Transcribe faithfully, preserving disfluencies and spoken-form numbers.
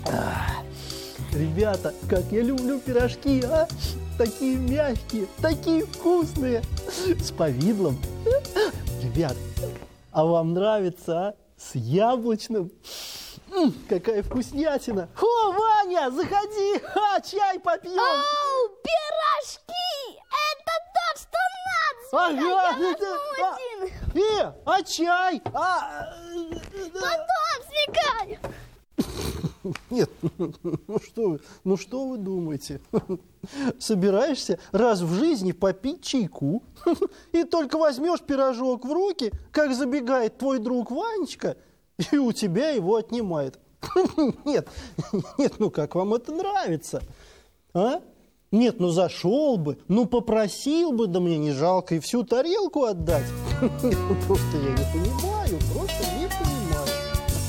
Ребята, как я люблю пирожки, а? Такие мягкие, такие вкусные, с повидлом. Ребят, а вам нравится, а? С яблочным? М, какая вкуснятина! О, Ваня, заходи, а, чай попьем! Оу, пирожки! Это то, что надо! Ага, Я это, возьму а, один. э, а чай? А, Потом смекай! нет, ну что вы, ну что вы думаете? Собираешься раз в жизни попить чайку, и только возьмешь пирожок в руки, как забегает твой друг Ванечка, и у тебя его отнимает. Нет, нет, ну как вам это нравится? А? Нет, ну зашел бы, ну попросил бы, да мне не жалко и всю тарелку отдать. Просто я не понимаю, просто не